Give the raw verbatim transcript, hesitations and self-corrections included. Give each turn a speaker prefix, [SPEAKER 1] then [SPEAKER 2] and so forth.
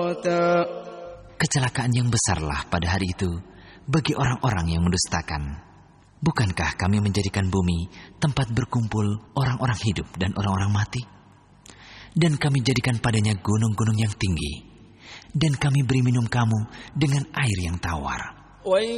[SPEAKER 1] Kecelakaan yang besarlah pada hari itu bagi orang-orang yang mendustakan. Bukankah kami menjadikan bumi tempat berkumpul orang-orang hidup dan orang-orang mati? Dan kami jadikan padanya gunung-gunung yang tinggi. Dan kami beri minum kamu dengan air yang tawar.